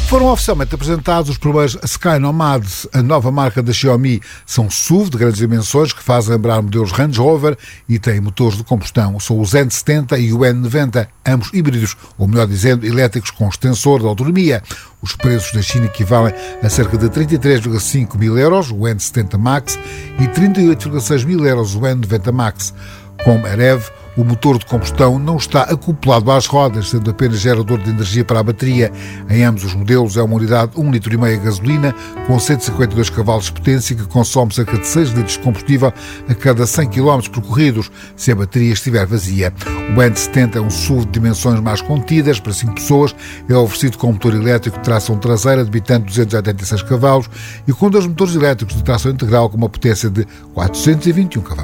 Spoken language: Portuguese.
Foram oficialmente apresentados os primeiros Sky Nomad, a nova marca da Xiaomi. São SUV de grandes dimensões que fazem lembrar modelos Range Rover e têm motores de combustão. São os N70 e o N90, ambos híbridos, ou melhor dizendo, elétricos com extensor de autonomia. Os preços da China equivalem a cerca de 33,5 mil euros, o N70 Max, e 38,6 mil euros, o N90 Max. Como Erev, o motor de combustão não está acoplado às rodas, sendo apenas gerador de energia para a bateria. Em ambos os modelos é uma unidade 1,5 litro de gasolina com 152 cavalos de potência que consome cerca de 6 litros de combustível a cada 100 km percorridos, se a bateria estiver vazia. O N70 é um SUV de dimensões mais contidas, para 5 pessoas, é oferecido com motor elétrico de tração traseira, debitando 286 cavalos, e com 2 motores elétricos de tração integral com uma potência de 421 cavalos.